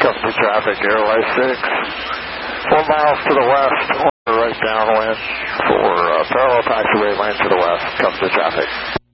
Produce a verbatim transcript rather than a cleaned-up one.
Come to traffic, Airway six. Four miles to the west, right downwind for uh, parallel taxiway lane to the west. Come to traffic.